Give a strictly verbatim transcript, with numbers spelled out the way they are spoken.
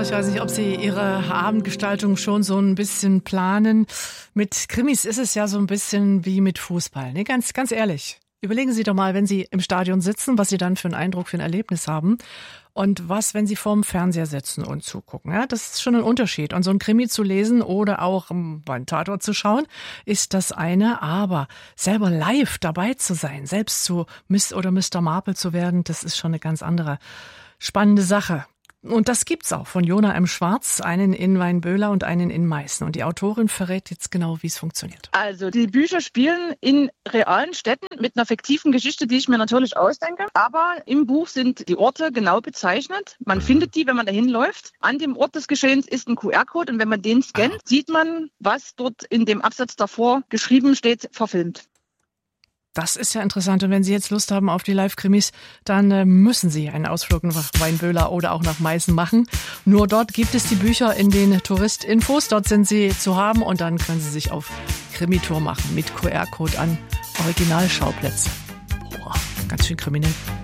Ich weiß nicht, ob Sie Ihre Abendgestaltung schon so ein bisschen planen. Mit Krimis ist es ja so ein bisschen wie mit Fußball. Ne? Ganz, ganz ehrlich. Überlegen Sie doch mal, wenn Sie im Stadion sitzen, was Sie dann für einen Eindruck, für ein Erlebnis haben. Und was, wenn Sie vorm Fernseher sitzen und zugucken. Ja, das ist schon ein Unterschied. Und so ein Krimi zu lesen oder auch beim Tatort zu schauen, ist das eine. Aber selber live dabei zu sein, selbst zu Miss oder Mister Marple zu werden, das ist schon eine ganz andere spannende Sache. Und das gibt's auch von Jona M. Schwarz, einen in Weinböhler und einen in Meißen. Und die Autorin verrät jetzt genau, wie es funktioniert. Also die Bücher spielen in realen Städten mit einer fiktiven Geschichte, die ich mir natürlich ausdenke. Aber im Buch sind die Orte genau bezeichnet. Man findet die, wenn man dahin läuft. An dem Ort des Geschehens ist ein Q R-Code und wenn man den scannt, sieht man, was dort in dem Absatz davor geschrieben steht, verfilmt. Das ist ja interessant. Und wenn Sie jetzt Lust haben auf die Live-Krimis, dann äh, müssen Sie einen Ausflug nach Weinböhler oder auch nach Meißen machen. Nur dort gibt es die Bücher in den Touristinfos. Dort sind sie zu haben und dann können Sie sich auf Krimi-Tour machen mit Q R-Code an Originalschauplätze. Boah, ganz schön kriminell.